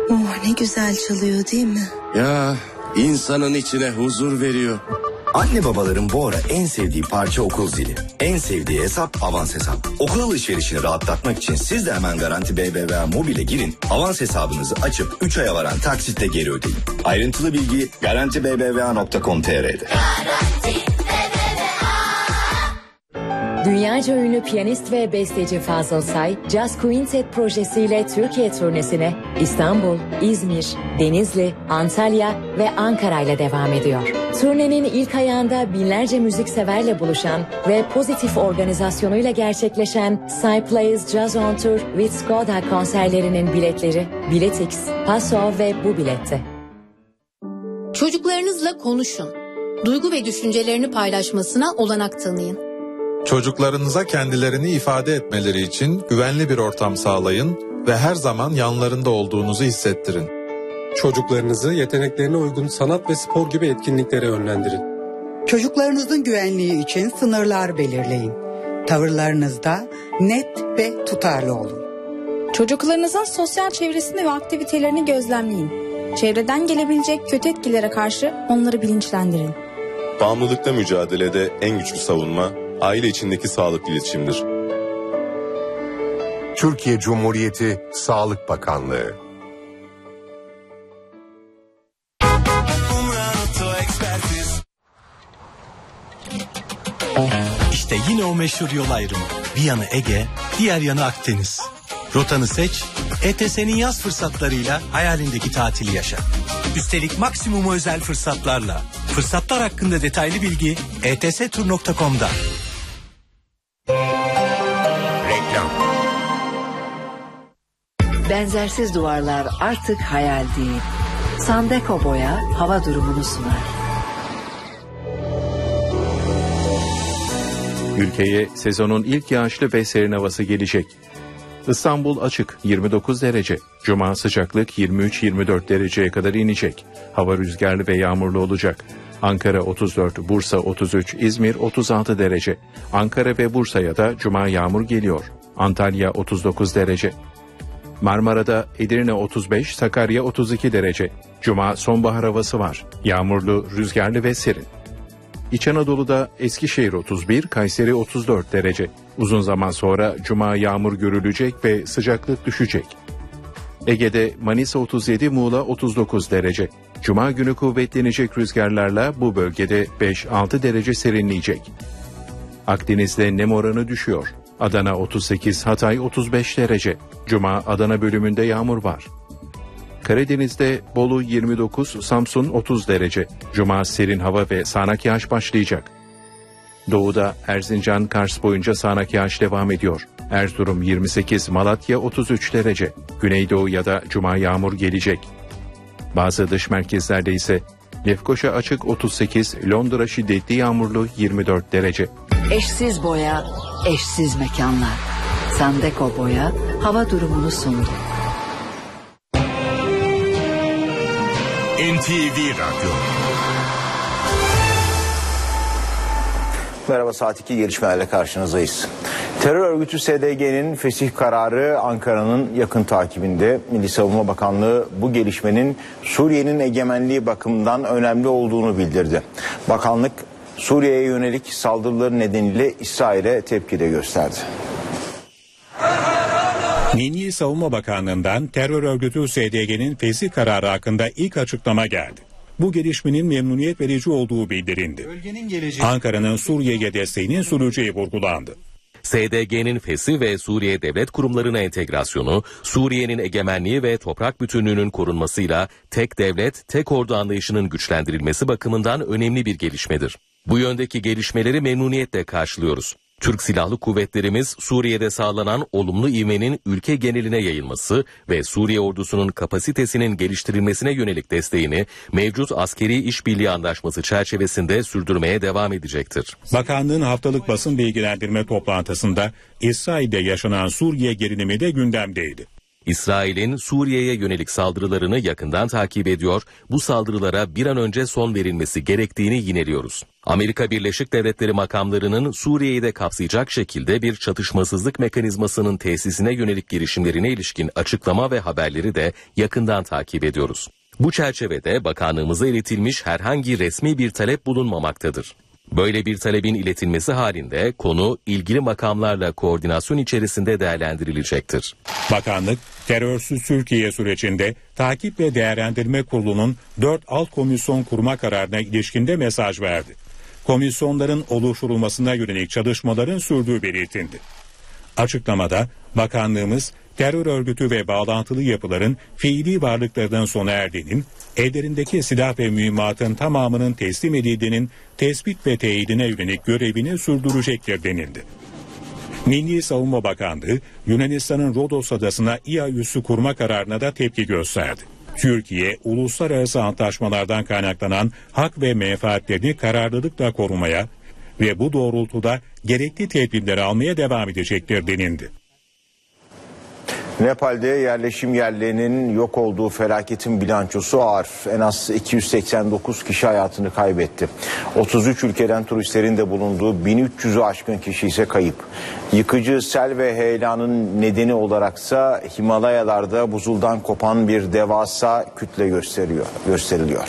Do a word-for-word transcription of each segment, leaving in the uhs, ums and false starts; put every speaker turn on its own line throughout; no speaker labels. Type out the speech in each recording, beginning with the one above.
Oh, ne güzel çalıyor değil mi?
Ya, insanın içine huzur veriyor.
Anne babaların bu ara en sevdiği parça okul zili. En sevdiği hesap Avans Hesap. Okul alışverişini rahatlatmak için siz de hemen Garanti B B V A Mobil'e girin. Avans hesabınızı açıp üç aya varan taksitle geri ödeyin. Ayrıntılı bilgi garanti b b v a nokta com nokta t r'de.
Dünyaca ünlü piyanist ve besteci Fazıl Say, Jazz Quintet projesiyle Türkiye turnesine İstanbul, İzmir, Denizli, Antalya ve Ankara ile devam ediyor. Turnenin ilk ayağında binlerce müzikseverle buluşan ve pozitif organizasyonuyla gerçekleşen Say Plays Jazz on Tour with Skoda konserlerinin biletleri Biletix, Paso ve bu bilette.
Çocuklarınızla konuşun. Duygu ve düşüncelerini paylaşmasına olanak tanıyın.
Çocuklarınıza kendilerini ifade etmeleri için güvenli bir ortam sağlayın ve her zaman yanlarında olduğunuzu hissettirin.
Çocuklarınızı yeteneklerine uygun sanat ve spor gibi etkinliklere yönlendirin.
Çocuklarınızın güvenliği için sınırlar belirleyin. Tavırlarınızda net ve tutarlı olun.
Çocuklarınızın sosyal çevresini ve aktivitelerini gözlemleyin. Çevreden gelebilecek kötü etkilere karşı onları bilinçlendirin.
Bağımlılıkla mücadelede en güçlü savunma, aile içindeki sağlıklı iletişimdir.
Türkiye Cumhuriyeti Sağlık Bakanlığı.
İşte yine o meşhur yol ayrımı. Bir yanı Ege, diğer yanı Akdeniz. Rotanı seç, E T S'nin yaz fırsatlarıyla hayalindeki tatili yaşa. Üstelik maksimum özel fırsatlarla. Fırsatlar hakkında detaylı bilgi e t s tur nokta com'da.
Reklam.
Benzersiz duvarlar artık hayal değil. Sandeko Boya hava durumunu sunar.
Ülkeye sezonun ilk yağışlı ve serin havası gelecek. İstanbul açık yirmi dokuz derece. Cuma sıcaklık yirmi üç yirmi dört dereceye kadar inecek. Hava rüzgarlı ve yağmurlu olacak. Ankara otuz dört, Bursa otuz üç, İzmir otuz altı derece. Ankara ve Bursa'ya da cuma yağmur geliyor. Antalya otuz dokuz derece. Marmara'da Edirne otuz beş, Sakarya otuz iki derece. Cuma sonbahar havası var. Yağmurlu, rüzgarlı ve serin. İç Anadolu'da Eskişehir otuz bir, Kayseri otuz dört derece. Uzun zaman sonra cuma yağmur görülecek ve sıcaklık düşecek. Ege'de Manisa otuz yedi, Muğla otuz dokuz derece. Cuma günü kuvvetlenecek rüzgarlarla bu bölgede beş altı derece serinleyecek. Akdeniz'de nem oranı düşüyor. Adana otuz sekiz, Hatay otuz beş derece. Cuma Adana bölümünde yağmur var. Karadeniz'de Bolu yirmi dokuz, Samsun otuz derece. Cuma serin hava ve sağanak yağış başlayacak. Doğuda Erzincan, Kars boyunca sağanak yağış devam ediyor. Erzurum yirmi sekiz, Malatya otuz üç derece. Güneydoğu ya da cuma yağmur gelecek. Bazı dış merkezlerde ise Lefkoşa açık otuz sekiz, Londra şiddetli yağmurlu yirmi dört derece.
Eşsiz boya, eşsiz mekanlar. Sandeko Boya hava durumunu sundu.
N T V Radyo.
Merhaba, saat iki gelişmelerle karşınızdayız. Terör örgütü S D G'nin fesih kararı Ankara'nın yakın takibinde. Milli Savunma Bakanlığı bu gelişmenin Suriye'nin egemenliği bakımından önemli olduğunu bildirdi. Bakanlık Suriye'ye yönelik saldırıları nedeniyle İsrail'e tepki de gösterdi.
Milli Savunma Bakanlığı'ndan terör örgütü S D G'nin fesih kararı hakkında ilk açıklama geldi. Bu gelişmenin memnuniyet verici olduğu bildirildi. Ankara'nın Suriye'ye desteğinin süreceği vurgulandı.
S D G'nin fesih ve Suriye devlet kurumlarına entegrasyonu, Suriye'nin egemenliği ve toprak bütünlüğünün korunmasıyla tek devlet, tek ordu anlayışının güçlendirilmesi bakımından önemli bir gelişmedir. Bu yöndeki gelişmeleri memnuniyetle karşılıyoruz. Türk Silahlı Kuvvetlerimiz Suriye'de sağlanan olumlu ivmenin ülke geneline yayılması ve Suriye ordusunun kapasitesinin geliştirilmesine yönelik desteğini mevcut askeri işbirliği anlaşması çerçevesinde sürdürmeye devam edecektir.
Bakanlığın haftalık basın bilgilendirme toplantısında İsrail'de yaşanan Suriye gerilimi de gündemdeydi.
İsrail'in Suriye'ye yönelik saldırılarını yakından takip ediyor, bu saldırılara bir an önce son verilmesi gerektiğini yineliyoruz. Amerika Birleşik Devletleri makamlarının Suriye'yi de kapsayacak şekilde bir çatışmasızlık mekanizmasının tesisine yönelik girişimlerine ilişkin açıklama ve haberleri de yakından takip ediyoruz. Bu çerçevede bakanlığımıza iletilmiş herhangi resmi bir talep bulunmamaktadır. Böyle bir talebin iletilmesi halinde konu ilgili makamlarla koordinasyon içerisinde değerlendirilecektir.
Bakanlık, terörsüz Türkiye sürecinde Takip ve Değerlendirme Kurulu'nun dört alt komisyon kurma kararına ilişkinde mesaj verdi. Komisyonların oluşturulmasına yönelik çalışmaların sürdüğü belirtildi. Açıklamada bakanlığımız terör örgütü ve bağlantılı yapıların fiili varlıklarının sona erdiğinin, ellerindeki silah ve mühimmatın tamamının teslim edildiğinin tespit ve teyidine yönelik görevini sürdürecektir denildi. Milli Savunma Bakanlığı, Yunanistan'ın Rodos adasına İHA üssü kurma kararına da tepki gösterdi. Türkiye, uluslararası antlaşmalardan kaynaklanan hak ve menfaatlerini kararlılıkla korumaya ve bu doğrultuda gerekli tedbirleri almaya devam edecektir denildi.
Nepal'de yerleşim yerlerinin yok olduğu felaketin bilançosu ağır. En az iki yüz seksen dokuz kişi hayatını kaybetti. otuz üç ülkeden turistlerin de bulunduğu bin üç yüzü aşkın kişi ise kayıp. Yıkıcı sel ve heyelanın nedeni olaraksa Himalayalarda buzuldan kopan bir devasa kütle gösteriyor, gösteriliyor.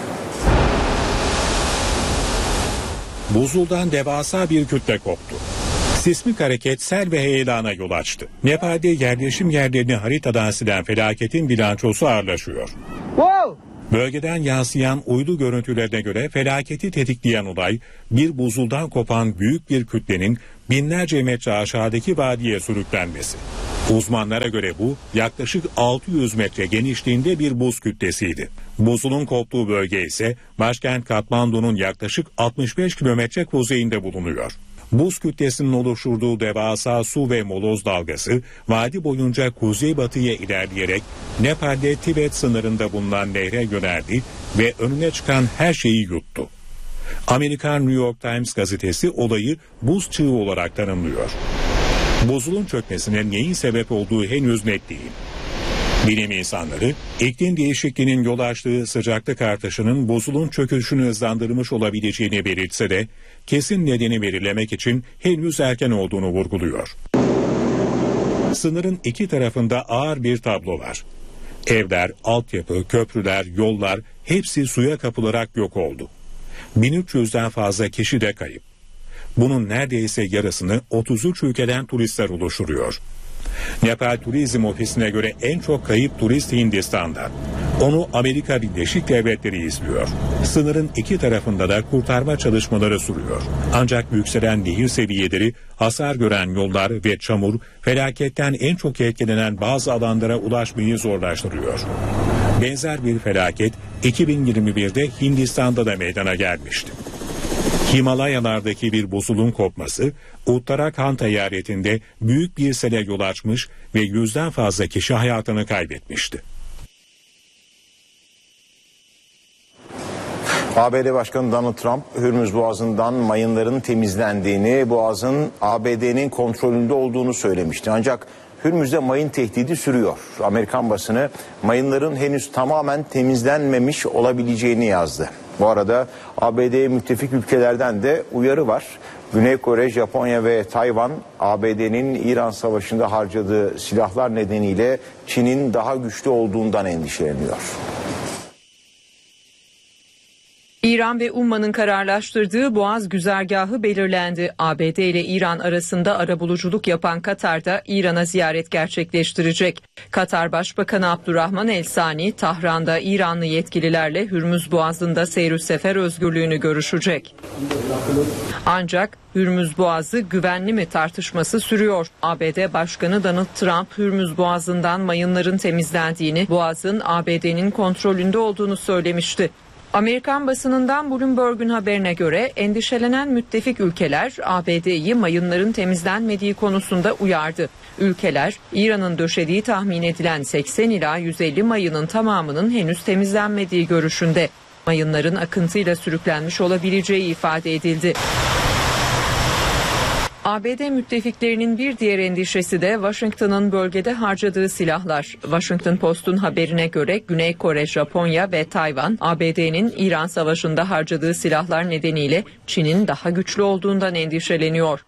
Buzuldan devasa bir kütle koptu. Sismik hareket sel ve heyelana yol açtı. Nepal'de yerleşim yerlerini haritadan silen felaketin bilançosu ağırlaşıyor. Wow! Bölgeden yansıyan uydu görüntülerine göre felaketi tetikleyen olay bir buzuldan kopan büyük bir kütlenin binlerce metre aşağıdaki vadiye sürüklenmesi. Uzmanlara göre bu yaklaşık altı yüz metre genişliğinde bir buz kütlesiydi. Buzulun koptuğu bölge ise başkent Katmandu'nun yaklaşık altmış beş kilometre kuzeyinde bulunuyor. Buz kütlesinin oluşturduğu devasa su ve moloz dalgası vadi boyunca kuzeybatıya ilerleyerek Nepal'de Tibet sınırında bulunan nehre yöneldi ve önüne çıkan her şeyi yuttu. Amerikan New York Times gazetesi olayı buz çığı olarak tanımlıyor. Buzulun çökmesine neyin sebep olduğu henüz net değil. Bilim insanları iklim değişikliğinin yol açtığı sıcaklık artışının buzulun çöküşünü hızlandırmış olabileceğini belirtse de kesin nedeni belirlemek için henüz erken olduğunu vurguluyor. Sınırın iki tarafında ağır bir tablo var. Evler, altyapı, köprüler, yollar hepsi suya kapılarak yok oldu. bin üç yüzden fazla kişi de kayıp. Bunun neredeyse yarısını otuz üç ülkeden turistler oluşturuyor. Nepal Turizm Ofisi'ne göre en çok kayıp turist Hindistan'da. Onu Amerika Birleşik Devletleri izliyor. Sınırın iki tarafında da kurtarma çalışmaları sürüyor. Ancak yükselen nehir seviyeleri, hasar gören yollar ve çamur felaketten en çok etkilenen bazı alanlara ulaşmayı zorlaştırıyor. Benzer bir felaket iki bin yirmi birde Hindistan'da da meydana gelmişti. Himalayalardaki bir buzulun kopması Uttarakhand eyaletinde büyük bir sele yol açmış ve yüzden fazla kişi hayatını kaybetmişti.
A B D Başkanı Donald Trump, Hürmüz Boğazı'ndan mayınların temizlendiğini, Boğaz'ın A B D'nin kontrolünde olduğunu söylemişti. Ancak Hürmüz'de mayın tehdidi sürüyor. Amerikan basını mayınların henüz tamamen temizlenmemiş olabileceğini yazdı. Bu arada A B D'ye müttefik ülkelerden de uyarı var. Güney Kore, Japonya ve Tayvan, A B D'nin İran Savaşı'nda harcadığı silahlar nedeniyle Çin'in daha güçlü olduğundan endişeleniyor.
İran ve Umman'ın kararlaştırdığı Boğaz güzergahı belirlendi. A B D ile İran arasında arabuluculuk yapan Katar da İran'a ziyaret gerçekleştirecek. Katar Başbakanı Abdurrahman El Sani, Tahran'da İranlı yetkililerle Hürmüz Boğazı'nda seyir sefer özgürlüğünü görüşecek. Ancak Hürmüz Boğazı güvenli mi tartışması sürüyor. A B D Başkanı Donald Trump, Hürmüz Boğazı'ndan mayınların temizlendiğini, Boğaz'ın A B D'nin kontrolünde olduğunu söylemişti. Amerikan basınından Bloomberg'un haberine göre endişelenen müttefik ülkeler A B D'yi mayınların temizlenmediği konusunda uyardı. Ülkeler İran'ın döşediği tahmin edilen seksen ila yüz elli mayının tamamının henüz temizlenmediği görüşünde. Mayınların akıntıyla sürüklenmiş olabileceği ifade edildi. A B D müttefiklerinin bir diğer endişesi de Washington'ın bölgede harcadığı silahlar. Washington Post'un haberine göre Güney Kore, Japonya ve Tayvan, A B D'nin İran Savaşı'nda harcadığı silahlar nedeniyle Çin'in daha güçlü olduğundan endişeleniyor.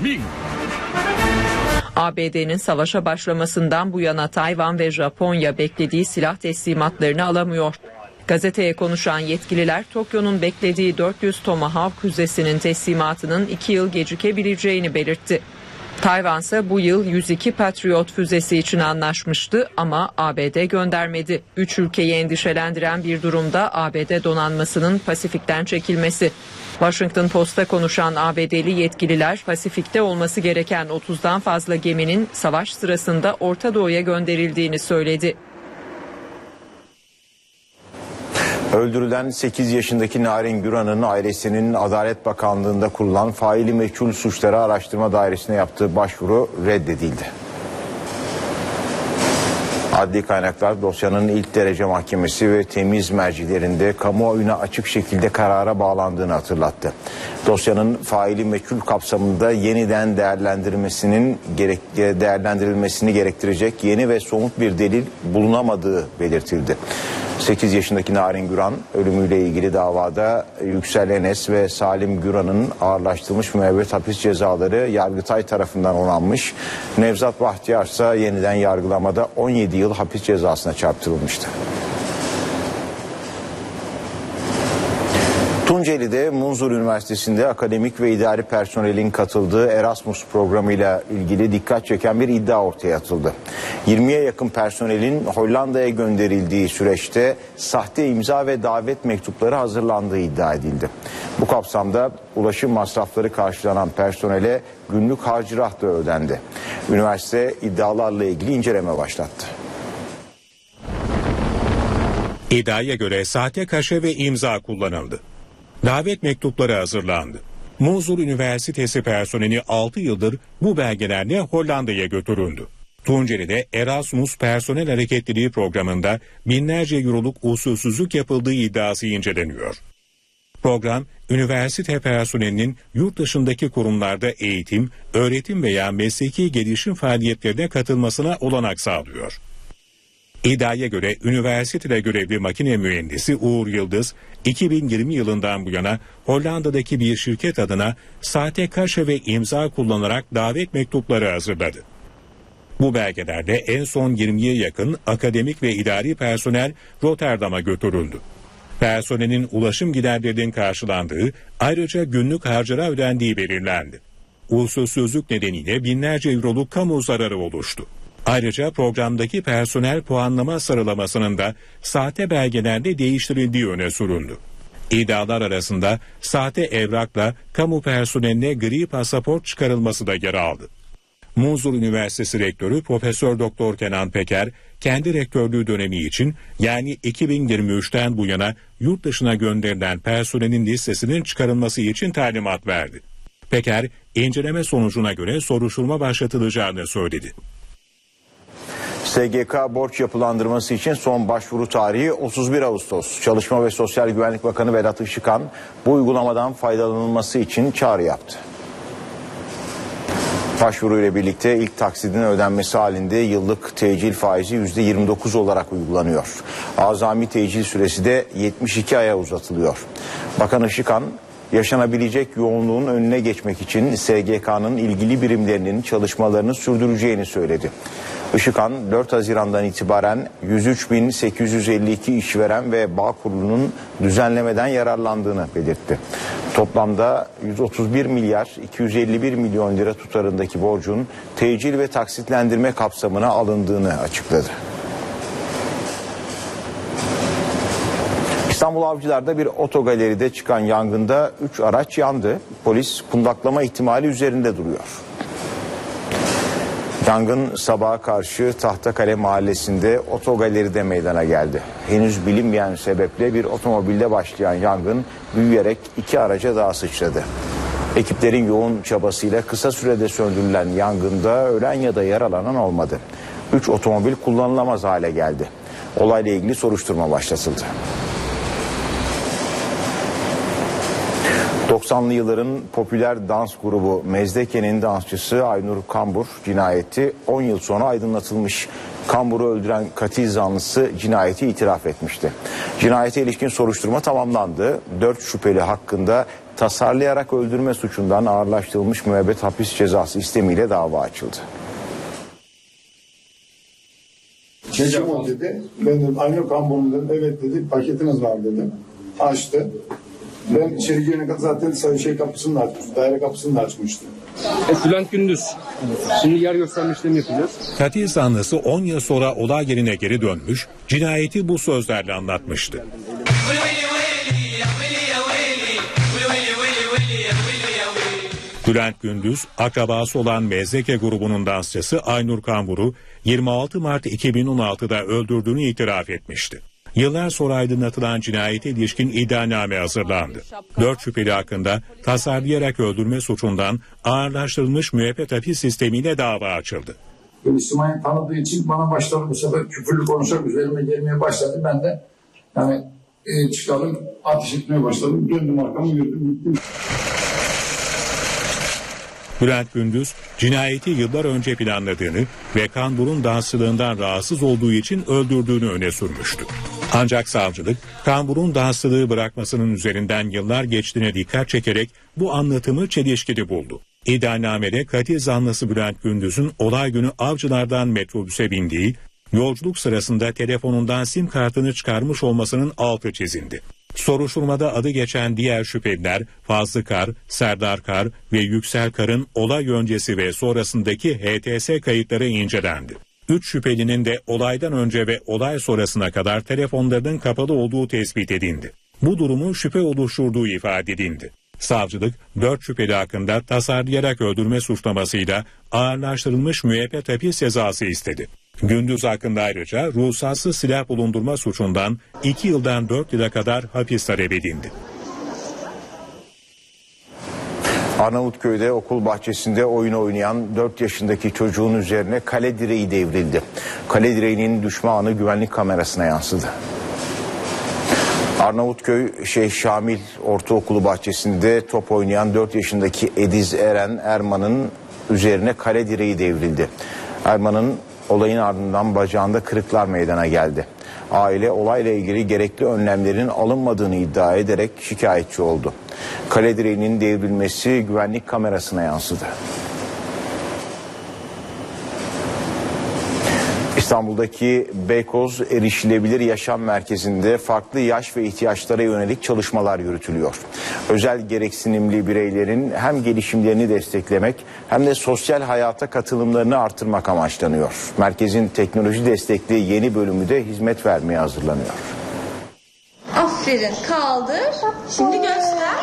A B D'nin savaşa başlamasından bu yana Tayvan ve Japonya beklediği silah teslimatlarını alamıyor. Gazeteye konuşan yetkililer Tokyo'nun beklediği dört yüz Tomahawk füzesinin teslimatının iki yıl gecikebileceğini belirtti. Tayvan ise bu yıl yüz iki Patriot füzesi için anlaşmıştı ama A B D göndermedi. Üç ülkeyi endişelendiren bir durumda A B D donanmasının Pasifik'ten çekilmesi. Washington Post'a konuşan A B D'li yetkililer Pasifik'te olması gereken otuzdan fazla geminin savaş sırasında Orta Doğu'ya gönderildiğini söyledi.
Öldürülen sekiz yaşındaki Narin Güran'ın ailesinin Adalet Bakanlığı'nda kurulan faili meçhul suçları araştırma dairesine yaptığı başvuru reddedildi. Adli kaynaklar dosyanın ilk derece mahkemesi ve temyiz mercilerinde kamuoyuna açık şekilde karara bağlandığını hatırlattı. Dosyanın faili meçhul kapsamında yeniden değerlendirilmesinin gerek, değerlendirilmesini gerektirecek yeni ve somut bir delil bulunamadığı belirtildi. sekiz yaşındaki Narin Güran ölümüyle ilgili davada Yüksel Enes ve Salim Güran'ın ağırlaştırılmış müebbet hapis cezaları Yargıtay tarafından onanmış. Nevzat Bahtiyar ise yeniden yargılamada on yedi yıl hapis cezasına çarptırılmıştı. Tunceli'de Munzur Üniversitesi'nde akademik ve idari personelin katıldığı Erasmus programıyla ilgili dikkat çeken bir iddia ortaya atıldı. yirmiye yakın personelin Hollanda'ya gönderildiği süreçte sahte imza ve davet mektupları hazırlandığı iddia edildi. Bu kapsamda ulaşım masrafları karşılanan personele günlük harcırah da ödendi. Üniversite iddialarla ilgili inceleme başlattı.
İddiaya göre sahte kaşe ve imza kullanıldı. Davet mektupları hazırlandı. Munzur Üniversitesi personeli altı yıldır bu belgelerle Hollanda'ya götürüldü. Tunceli'de Erasmus Personel Hareketliliği programında binlerce euroluk usulsüzlük yapıldığı iddiası inceleniyor. Program, üniversite personelinin yurt dışındaki kurumlarda eğitim, öğretim veya mesleki gelişim faaliyetlerine katılmasına olanak sağlıyor. İddiaya göre üniversitede görevli makine mühendisi Uğur Yıldız, iki bin yirmi yılından bu yana Hollanda'daki bir şirket adına sahte kaşe ve imza kullanarak davet mektupları hazırladı. Bu belgelerde en son yirmiye yakın akademik ve idari personel Rotterdam'a götürüldü. Personelin ulaşım giderlerinin karşılandığı, ayrıca günlük harcara ödendiği belirlendi. Usulsüzlük nedeniyle binlerce euroluk kamu zararı oluştu. Ayrıca programdaki personel puanlama sıralamasının da sahte belgelerde değiştirildiği öne sürüldü. İddialar arasında sahte evrakla kamu personeline gri pasaport çıkarılması da yer aldı. Munzur Üniversitesi Rektörü Profesör Doktor Kenan Peker, kendi rektörlüğü dönemi için yani iki bin yirmi üçten bu yana yurt dışına gönderilen personelin listesinin çıkarılması için talimat verdi. Peker, inceleme sonucuna göre soruşturma başlatılacağını söyledi.
S G K borç yapılandırması için son başvuru tarihi otuz bir Ağustos. Çalışma ve Sosyal Güvenlik Bakanı Vedat Işıkhan bu uygulamadan faydalanılması için çağrı yaptı. Başvuru ile birlikte ilk taksidin ödenmesi halinde yıllık tecil faizi yüzde yirmi dokuz olarak uygulanıyor. Azami tecil süresi de yetmiş iki aya uzatılıyor. Bakan Işıkhan, yaşanabilecek yoğunluğun önüne geçmek için S G K'nın ilgili birimlerinin çalışmalarını sürdüreceğini söyledi. Işıkhan dört Haziran'dan itibaren yüz üç bin sekiz yüz elli iki işveren ve Bağkur'un düzenlemeden yararlandığını belirtti. Toplamda yüz otuz bir milyar iki yüz elli bir milyon lira tutarındaki borcun tecil ve taksitlendirme kapsamına alındığını açıkladı. İstanbul Avcılar'da bir otogaleride çıkan yangında üç araç yandı. Polis kundaklama ihtimali üzerinde duruyor. Yangın sabaha karşı Tahtakale mahallesinde otogaleride meydana geldi. Henüz bilinmeyen sebeple bir otomobilde başlayan yangın büyüyerek iki araca daha sıçradı. Ekiplerin yoğun çabasıyla kısa sürede söndürülen yangında ölen ya da yaralanan olmadı. Üç otomobil kullanılamaz hale geldi. Olayla ilgili soruşturma başlatıldı. doksanlı yılların popüler dans grubu Mezdeke'nin dansçısı Aynur Kambur cinayeti on yıl sonra aydınlatılmış. Kambur'u öldüren katil zanlısı cinayeti itiraf etmişti. Cinayete ilişkin soruşturma tamamlandı. Dört şüpheli hakkında tasarlayarak öldürme suçundan ağırlaştırılmış müebbet hapis cezası istemiyle dava açıldı.
Geçim o dedi. Ben dedim Aynur Kambur'un dedim. Evet dedi. Paketiniz var dedim. Açtı. Ben içeri girene kadar zaten sayı şey kapısını da açmıştım. Daire kapısını da açmıştım.
E, Bülent Gündüz. Şimdi yer gösterme işlemi yapacağız.
Katil zanlısı on yıl sonra olay yerine geri dönmüş, cinayeti bu sözlerle anlatmıştı. Bülent Gündüz, akrabası olan Mezdeke grubunun dansçısı Aynur Kambur'u yirmi altı Mart iki bin on altıda öldürdüğünü itiraf etmişti. Yıllar sonra aydınlatılan cinayete ilişkin iddianame hazırlandı. Dört şüpheli hakkında tasarlayarak öldürme suçundan ağırlaştırılmış müebbet hapis sistemiyle dava açıldı.
İsmail tanıdığı için bana başladı bu sefer küfürlü konuşarak üzerime gelmeye başladı. Ben de yani e, çıkarım ateş etmeye başladım. Döndüm arkamı yürüdüm gittim.
Bülent Gündüz, cinayeti yıllar önce planladığını ve Kambur'un dansçılığından rahatsız olduğu için öldürdüğünü öne sürmüştü. Ancak savcılık, Kambur'un dansçılığı bırakmasının üzerinden yıllar geçtiğine dikkat çekerek bu anlatımı çelişkili buldu. İddianamede katil zanlısı Bülent Gündüz'ün olay günü Avcılar'dan metrobüse bindiği, yolculuk sırasında telefonundan sim kartını çıkarmış olmasının altı çizildi. Soruşturmada adı geçen diğer şüpheliler Fazlı Kar, Serdar Kar ve Yüksel Kar'ın olay öncesi ve sonrasındaki H T S kayıtları incelendi. Üç şüphelinin de olaydan önce ve olay sonrasına kadar telefonlarının kapalı olduğu tespit edildi. Bu durumu şüphe oluşturduğu ifade edildi. Savcılık dört şüpheli hakkında tasarlayarak öldürme suçlamasıyla ağırlaştırılmış müebbet hapis cezası istedi. Gündüz hakkında ayrıca ruhsatsız silah bulundurma suçundan iki yıldan dört yıla kadar hapis talep edildi.
Arnavutköy'de okul bahçesinde oyun oynayan dört yaşındaki çocuğun üzerine kale direği devrildi. Kale direğinin düşme anı güvenlik kamerasına yansıdı. Arnavutköy Şeyh Şamil Ortaokulu bahçesinde top oynayan dört yaşındaki Ediz Eren Erman'ın üzerine kale direği devrildi. Erman'ın olayın ardından bacağında kırıklar meydana geldi. Aile olayla ilgili gerekli önlemlerin alınmadığını iddia ederek şikayetçi oldu. Kale direğinin devrilmesi güvenlik kamerasına yansıdı. İstanbul'daki Beykoz Erişilebilir Yaşam Merkezi'nde farklı yaş ve ihtiyaçlara yönelik çalışmalar yürütülüyor. Özel gereksinimli bireylerin hem gelişimlerini desteklemek hem de sosyal hayata katılımlarını artırmak amaçlanıyor. Merkezin teknoloji destekli yeni bölümü de hizmet vermeye hazırlanıyor.
Aferin, kaldır. Şimdi göster.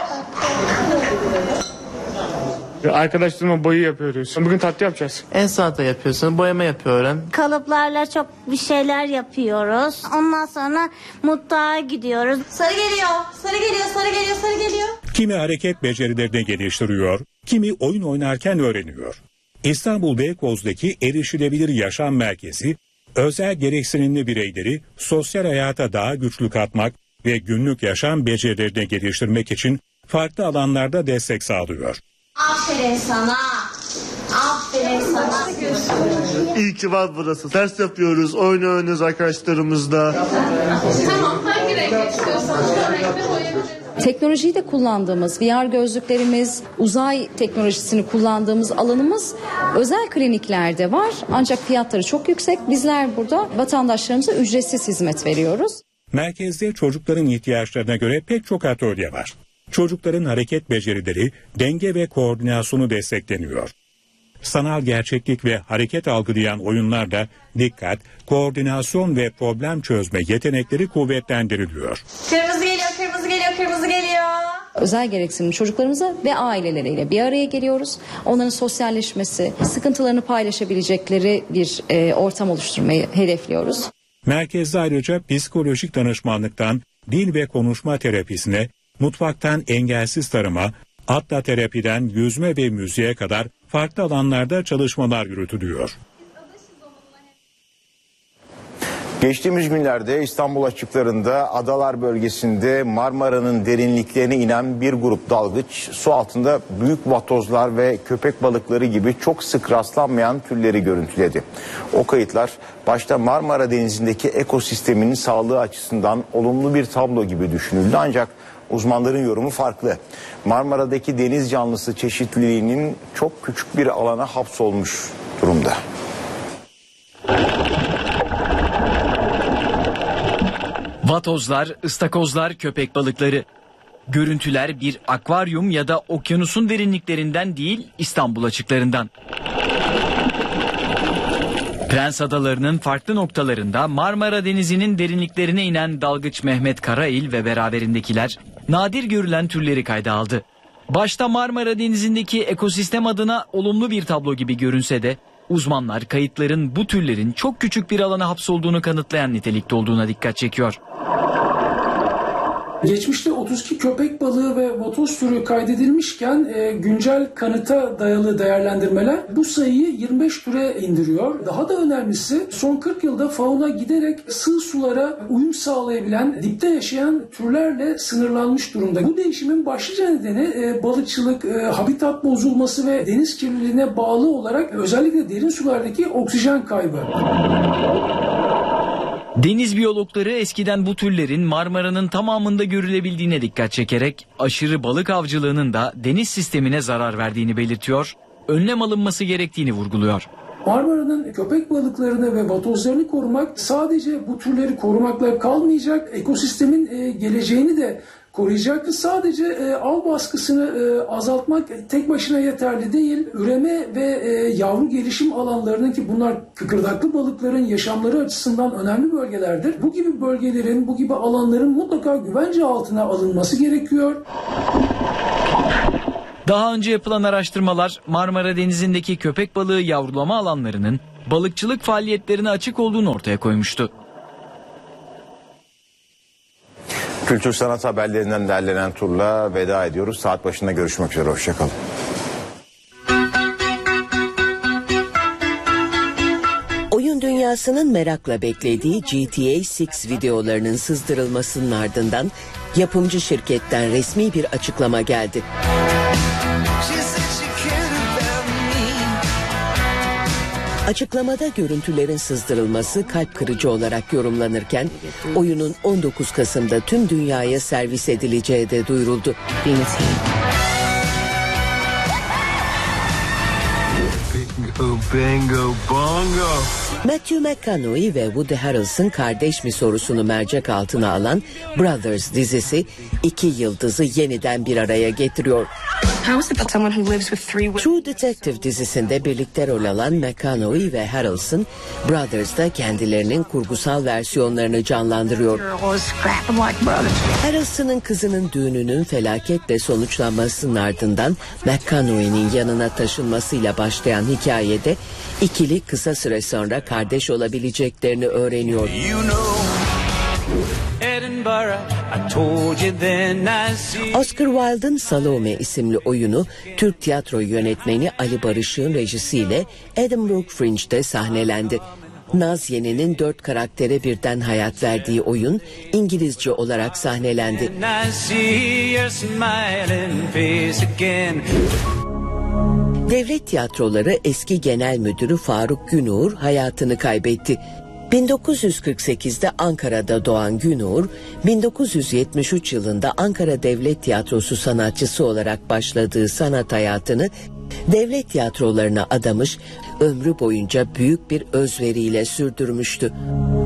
Arkadaşlarımla boyu yapıyoruz. Bugün tatlı yapacağız.
En sanata yapıyorsun, boyama yapıyorum.
Kalıplarla çok bir şeyler yapıyoruz. Ondan sonra mutfağa gidiyoruz.
Sarı geliyor, sarı geliyor, sarı geliyor, sarı geliyor.
Kimi hareket becerilerini geliştiriyor, kimi oyun oynarken öğreniyor. İstanbul Beykoz'daki Erişilebilir Yaşam Merkezi, özel gereksinimli bireyleri sosyal hayata daha güçlü katmak ve günlük yaşam becerilerini geliştirmek için farklı alanlarda destek sağlıyor.
Aferin sana. Aferin sana.
İyi ki var burası. Ders yapıyoruz, oyun oynuyoruz arkadaşlarımızla.
Tamam, hangi renk istiyorsan o renkte boyayabiliriz.
Teknolojiyi de kullandığımız, V R gözlüklerimiz, uzay teknolojisini kullandığımız alanımız özel kliniklerde var. Ancak fiyatları çok yüksek. Bizler burada vatandaşlarımıza ücretsiz hizmet veriyoruz.
Merkezde çocukların ihtiyaçlarına göre pek çok atölye var. Çocukların hareket becerileri, denge ve koordinasyonu destekleniyor. Sanal gerçeklik ve hareket algılayan oyunlarla dikkat, koordinasyon ve problem çözme yetenekleri kuvvetlendiriliyor.
Kırmızı geliyor, kırmızı geliyor, kırmızı geliyor.
Özel gereksinimli çocuklarımıza ve aileleriyle bir araya geliyoruz. Onların sosyalleşmesi, sıkıntılarını paylaşabilecekleri bir e, ortam oluşturmayı hedefliyoruz.
Merkezde ayrıca psikolojik danışmanlıktan dil ve konuşma terapisine, mutfaktan engelsiz tarıma, atla terapiden yüzme ve müziğe kadar farklı alanlarda çalışmalar yürütülüyor.
Geçtiğimiz günlerde İstanbul açıklarında Adalar bölgesinde Marmara'nın derinliklerine inen bir grup dalgıç su altında büyük vatozlar ve köpek balıkları gibi çok sık rastlanmayan türleri görüntüledi. O kayıtlar başta Marmara Denizi'ndeki ekosisteminin sağlığı açısından olumlu bir tablo gibi düşünüldü, ancak uzmanların yorumu farklı. Marmara'daki deniz canlısı çeşitliliğinin çok küçük bir alana hapsolmuş durumda.
Vatozlar, ıstakozlar, köpek balıkları. Görüntüler bir akvaryum ya da okyanusun derinliklerinden değil, İstanbul açıklarından. Prens Adaları'nın farklı noktalarında Marmara Denizi'nin derinliklerine inen dalgıç Mehmet Karail ve beraberindekiler nadir görülen türleri kayda aldı. Başta Marmara Denizi'ndeki ekosistem adına olumlu bir tablo gibi görünse de uzmanlar kayıtların bu türlerin çok küçük bir alana hapsolduğunu kanıtlayan nitelikte olduğuna dikkat çekiyor.
Geçmişte otuz iki köpek balığı ve vatoz türü kaydedilmişken e, güncel kanıta dayalı değerlendirmeler bu sayıyı yirmi beş türe indiriyor. Daha da önemlisi son kırk yılda fauna giderek sığ sulara uyum sağlayabilen, dipte yaşayan türlerle sınırlanmış durumda. Bu değişimin başlıca nedeni e, balıkçılık, e, habitat bozulması ve deniz kirliliğine bağlı olarak özellikle derin sulardaki oksijen kaybı.
Deniz biyologları eskiden bu türlerin Marmara'nın tamamında görülebildiğine dikkat çekerek aşırı balık avcılığının da deniz sistemine zarar verdiğini belirtiyor, önlem alınması gerektiğini vurguluyor.
Marmara'nın köpek balıklarını ve vatozlarını korumak sadece bu türleri korumakla kalmayacak, ekosistemin e, geleceğini de koruyacaktır. Sadece e, av baskısını e, azaltmak tek başına yeterli değil. Üreme ve e, yavru gelişim alanlarının, ki bunlar kıkırdaklı balıkların yaşamları açısından önemli bölgelerdir. Bu gibi bölgelerin, bu gibi alanların mutlaka güvence altına alınması gerekiyor.
Daha önce yapılan araştırmalar Marmara Denizi'ndeki köpek balığı yavrulama alanlarının balıkçılık faaliyetlerine açık olduğunu ortaya koymuştu.
Kültür sanat haberlerinden derlenen turla veda ediyoruz. Saat başında görüşmek üzere. Hoşçakalın.
Oyun dünyasının merakla beklediği G T A altı videolarının sızdırılmasının ardından yapımcı şirketten resmi bir açıklama geldi. Açıklamada görüntülerin sızdırılması kalp kırıcı olarak yorumlanırken oyunun on dokuz Kasım'da tüm dünyaya servis edileceği de duyuruldu.
Bingo, bingo, bongo.
Matthew McConaughey ve Woody Harrelson kardeş mi sorusunu mercek altına alan Brothers dizisi iki yıldızı yeniden bir araya getiriyor. True Detective dizisinde birlikte rol alan McConaughey ve Harrelson, Brothers'da kendilerinin kurgusal versiyonlarını canlandırıyor. Harrelson'ın kızının düğününün felaketle sonuçlanmasının ardından McConaughey'nin yanına taşınmasıyla başlayan hikayede ikili kısa süre sonra kardeş olabileceklerini öğreniyor. Oscar Wilde'ın Salome isimli oyunu Türk tiyatro yönetmeni Ali Barış'ın rejisiyle Edinburgh Fringe'de sahnelendi. Naz Yeni'nin dört karaktere birden hayat verdiği oyun İngilizce olarak sahnelendi. Devlet Tiyatroları eski genel müdürü Faruk Günur hayatını kaybetti. bin dokuz yüz kırk sekizde Ankara'da doğan Günur, bin dokuz yüz yetmiş üç yılında Ankara Devlet Tiyatrosu sanatçısı olarak başladığı sanat hayatını devlet tiyatrolarına adamış, ömrü boyunca büyük bir özveriyle sürdürmüştü.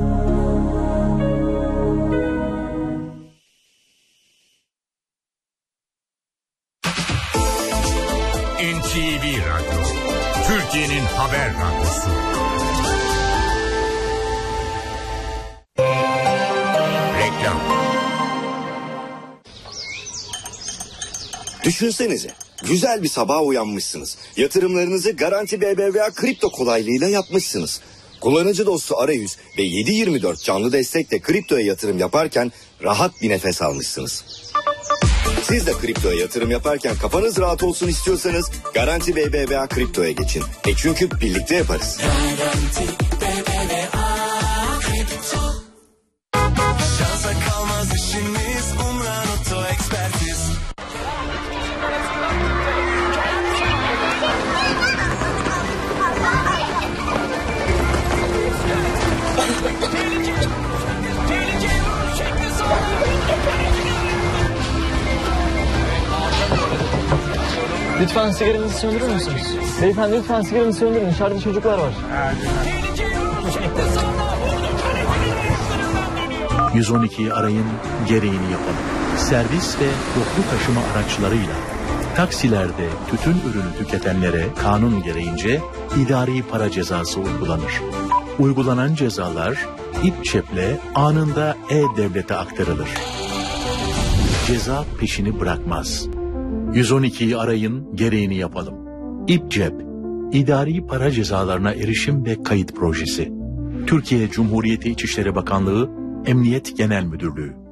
N T V Radyo, Türkiye'nin haber radyosu. Reklam.
Düşünsenize, güzel bir sabaha uyanmışsınız. Yatırımlarınızı Garanti B B V A kripto kolaylığıyla yapmışsınız. Kullanıcı dostu arayüz ve yedi yirmi dört canlı destekle kriptoya yatırım yaparken rahat bir nefes almışsınız. Siz de kriptoya yatırım yaparken kafanız rahat olsun istiyorsanız Garanti B B V A kriptoya geçin. E çünkü birlikte yaparız. Garanti B B V A kripto.
Lütfen sigaranızı söndürür müsünüz? Beyefendi lütfen sigaranızı söndürün. İçeride çocuklar var.
yüz on ikiyi arayın, gereğini yapalım. Servis ve toplu taşıma araçlarıyla taksilerde tütün ürünü tüketenlere kanun gereğince idari para cezası uygulanır. Uygulanan cezalar İPÇEP'le anında E-Devlet'e aktarılır. Ceza peşini bırakmaz. yüz on ikiyi arayın, gereğini yapalım. İPÇEP, İdari Para Cezalarına Erişim ve Kayıt Projesi. Türkiye Cumhuriyeti İçişleri Bakanlığı, Emniyet Genel Müdürlüğü.